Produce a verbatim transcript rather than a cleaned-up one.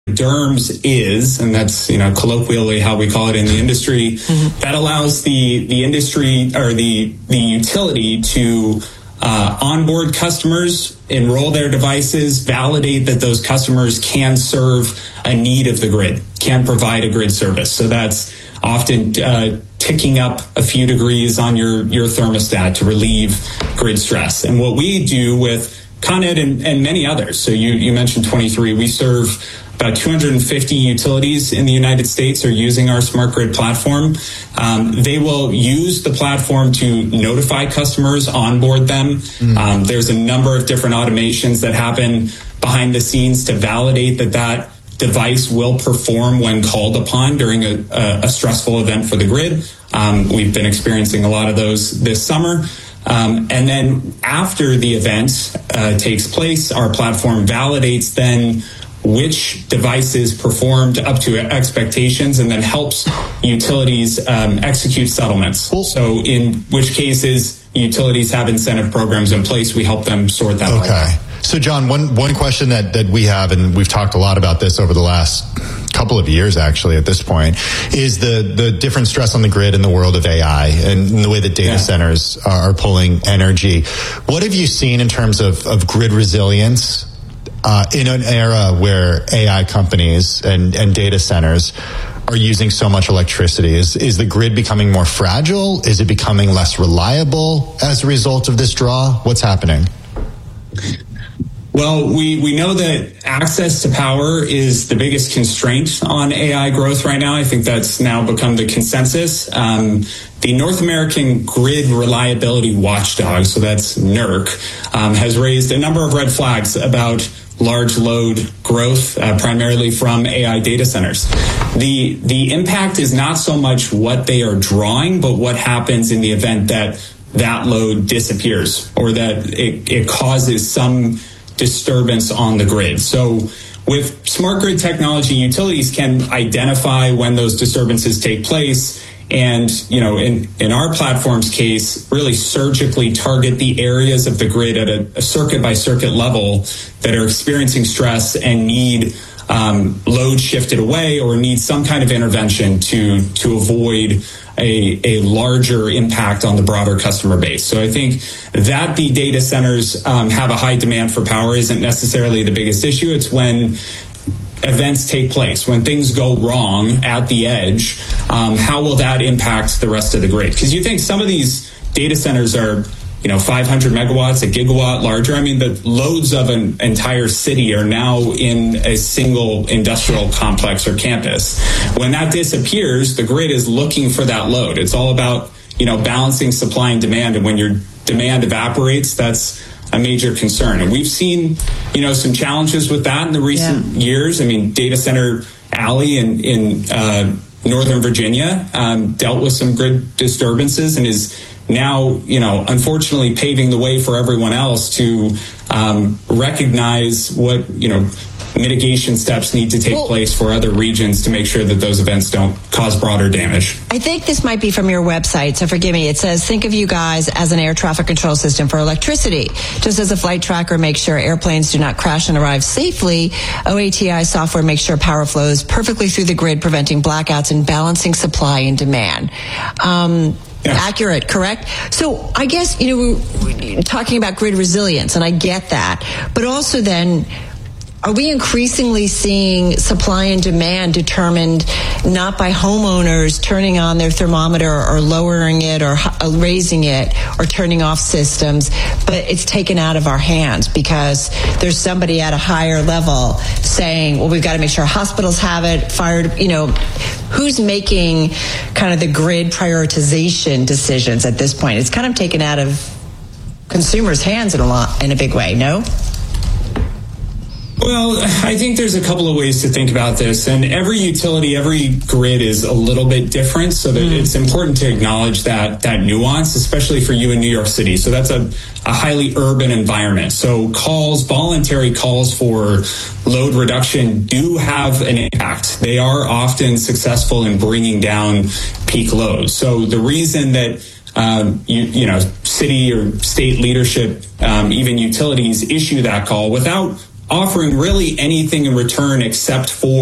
D E R M S is, and that's, you know, colloquially how we call it in the industry, mm-hmm. that allows the, the industry or the, the utility to uh, onboard customers, enroll their devices, validate that those customers can serve a need of the grid, can provide a grid service. So that's often uh, ticking up a few degrees on your, your thermostat to relieve grid stress. And what we do with Con Ed and, and many others, so you, you mentioned twenty-three, we serve about two hundred fifty utilities in the United States are using our smart grid platform. Um, they will use the platform to notify customers, onboard them. Mm. Um, there's a number of different automations that happen behind the scenes to validate that that device will perform when called upon during a, a, a stressful event for the grid. Um, we've been experiencing a lot of those this summer. Um, and then after the event uh, takes place, our platform validates then which devices performed up to expectations and then helps utilities um, execute settlements. Cool. So in which cases utilities have incentive programs in place, we help them sort that out. Okay. So John, one, one question that, that we have, and we've talked a lot about this over the last couple of years actually at this point, is the, the different stress on the grid in the world of A I and the way that data yeah. centers are pulling energy. What have you seen in terms of, of grid resilience uh, in an era where A I companies and, and data centers are using so much electricity? Is, is the grid becoming more fragile? Is it becoming less reliable as a result of this draw? What's happening? Well, we, we know that access to power is the biggest constraint on A I growth right now. I think that's now become the consensus. Um, the North American Grid Reliability Watchdog, so that's N E R C, um, has raised a number of red flags about large load growth, uh, primarily from A I data centers. The, the impact is not so much what they are drawing, but what happens in the event that that load disappears or that it, it causes some disturbance on the grid. So with smart grid technology, utilities can identify when those disturbances take place and, you know, in, in our platform's case, really surgically target the areas of the grid at a, a circuit by circuit level that are experiencing stress and need um, load shifted away or need some kind of intervention to, to avoid A, a larger impact on the broader customer base. So I think that the data centers um, have a high demand for power isn't necessarily the biggest issue. It's when events take place, when things go wrong at the edge, um, how will that impact the rest of the grid? Because you think some of these data centers are, you know, five hundred megawatts, a gigawatt larger. I mean, the loads of an entire city are now in a single industrial complex or campus. When that disappears, the grid is looking for that load. It's all about, you know, balancing supply and demand. And when your demand evaporates, that's a major concern. And we've seen, you know, some challenges with that in the recent yeah. years. I mean, Data Center Alley in, in uh, Northern Virginia um, dealt with some grid disturbances and is now, you know, unfortunately paving the way for everyone else to um, recognize what, you know, mitigation steps need to take well, place for other regions to make sure that those events don't cause broader damage. I think this might be from your website, so forgive me. It says, think of you guys as an air traffic control system for electricity. Just as a flight tracker makes sure airplanes do not crash and arrive safely, O A T I software makes sure power flows perfectly through the grid, preventing blackouts and balancing supply and demand. Um, Yes. Accurate, correct? So I guess, you know, we're talking about grid resilience, and I get that. But also then, are we increasingly seeing supply and demand determined not by homeowners turning on their thermometer or lowering it or raising it or turning off systems, but it's taken out of our hands because there's somebody at a higher level saying, well, we've got to make sure hospitals have it, fired, you know, who's making kind of the grid prioritization decisions at this point? It's kind of taken out of consumers' hands in a lot, in a big way, no? Well, I think there's a couple of ways to think about this, and every utility, every grid is a little bit different, so that mm. it's important to acknowledge that that nuance, especially for you in New York City. So that's a, a highly urban environment. So calls, voluntary calls for load reduction do have an impact. They are often successful in bringing down peak loads. So the reason that Um, you, you know, city or state leadership, um, even utilities issue that call without offering really anything in return except for